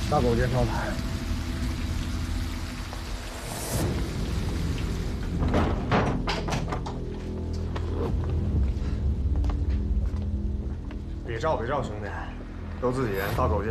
大狗介绍的。 别照，兄弟，都自己人。大狗介